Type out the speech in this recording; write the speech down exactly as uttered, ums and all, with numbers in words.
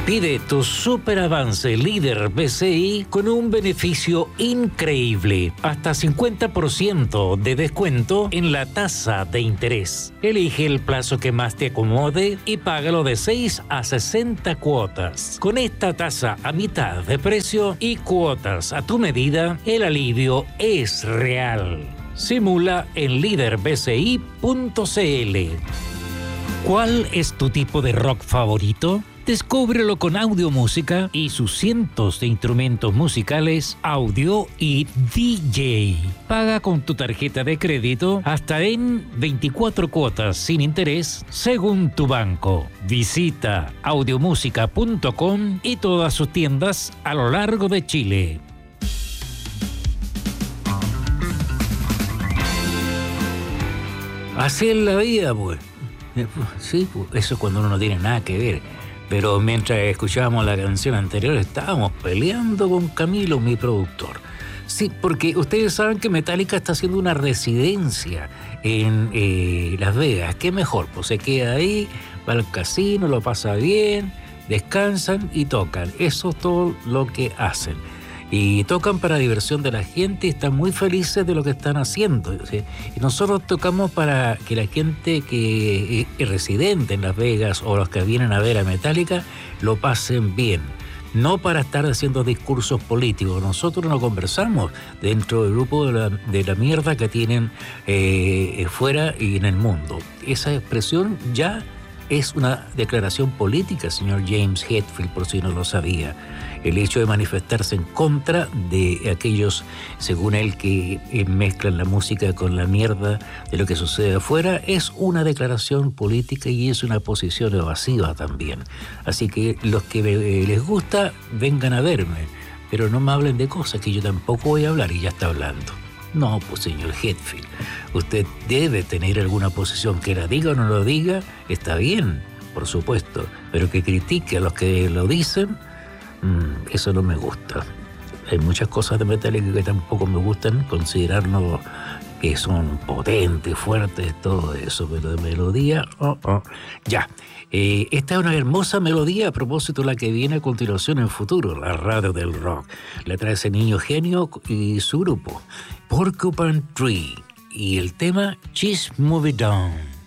Pide tu super avance líder B C I con un beneficio increíble, hasta cincuenta por ciento de descuento en la tasa de interés. Elige el plazo que más te acomode y págalo de seis a sesenta cuotas. Con esta tasa a mitad de precio y cuotas a tu medida, el alivio es real. Simula en líder b c i punto c l. ¿Cuál es tu tipo de rock favorito? Descúbrelo con Audio Música y sus cientos de instrumentos musicales, audio y D J. Paga con tu tarjeta de crédito hasta en veinticuatro cuotas sin interés según tu banco. Visita audiomúsica punto com y todas sus tiendas a lo largo de Chile. Así es la vida, pues. Sí, pues, eso es cuando uno no tiene nada que ver. Pero mientras escuchábamos la canción anterior, estábamos peleando con Camilo, mi productor. Sí, porque ustedes saben que Metallica está haciendo una residencia en eh, Las Vegas. ¿Qué mejor? Pues se queda ahí, va al casino, lo pasa bien, descansan y tocan. Eso es todo lo que hacen. Y tocan para diversión de la gente y están muy felices de lo que están haciendo. ¿Sí? Y nosotros tocamos para que la gente que es residente en Las Vegas o los que vienen a ver a Metallica lo pasen bien. No para estar haciendo discursos políticos. Nosotros no conversamos dentro del grupo de la, de la mierda que tienen eh, fuera y en el mundo. Esa expresión ya es una declaración política, señor James Hetfield, por si no lo sabía. El hecho de manifestarse en contra de aquellos, según él, que mezclan la música con la mierda de lo que sucede afuera, es una declaración política y es una posición evasiva también. Así que los que les gusta, vengan a verme, pero no me hablen de cosas que yo tampoco voy a hablar y ya está hablando. No, pues señor Hetfield, usted debe tener alguna posición, que la diga o no lo diga, está bien, por supuesto, pero que critique a los que lo dicen, mmm, eso no me gusta. Hay muchas cosas de Metallica que tampoco me gustan, considerarnos que son potentes, fuertes, todo eso, pero de melodía, oh, oh. Ya. Eh, esta es una hermosa melodía a propósito de la que viene a continuación en futuro, la radio del rock. La trae ese niño genio y su grupo, Porcupine Tree, y el tema Just Move It Down.